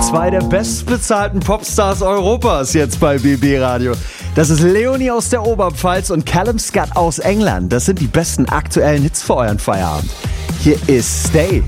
Zwei der bestbezahlten Popstars Europas jetzt bei BB Radio. Das ist Leonie aus der Oberpfalz und Callum Scott aus England. Das sind die besten aktuellen Hits für euren Feierabend. Hier ist Stay.